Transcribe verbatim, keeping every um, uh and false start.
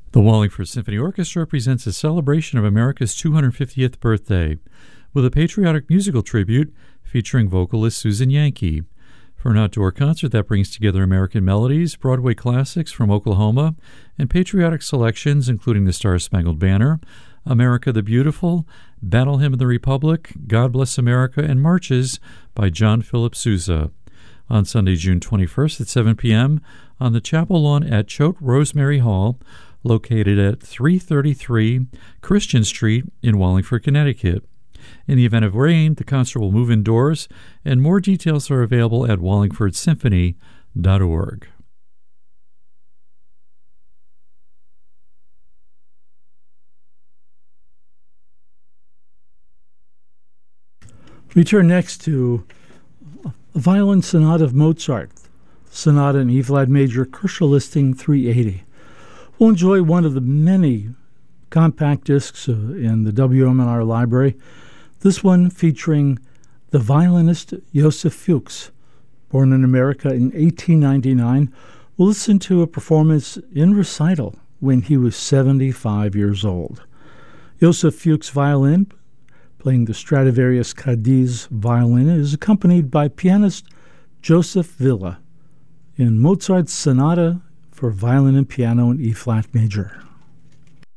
The Wallingford Symphony Orchestra presents a celebration of America's two hundred fiftieth birthday with a patriotic musical tribute featuring vocalist Susan Yankee. For an outdoor concert that brings together American melodies, Broadway classics from Oklahoma, and patriotic selections including The Star-Spangled Banner, America the Beautiful, Battle Hymn of the Republic, God Bless America, and Marches by John Philip Sousa. On Sunday, June twenty-first at seven p.m. on the chapel lawn at Choate Rosemary Hall, located at three thirty-three Christian Street in Wallingford, Connecticut. In the event of rain, the concert will move indoors, and more details are available at wallingford symphony dot org. We turn next to a violin sonata of Mozart, Sonata in E-flat major, Kershaw listing three eighty. We'll enjoy one of the many compact discs uh, in the W M N R library, this one featuring the violinist Josef Fuchs, born in America in eighteen ninety-nine. We'll listen to a performance in recital when he was seventy-five years old. Josef Fuchs' violin, playing the Stradivarius Cadiz violin, is accompanied by pianist Joseph Villa in Mozart's Sonata for violin and piano in E-flat major.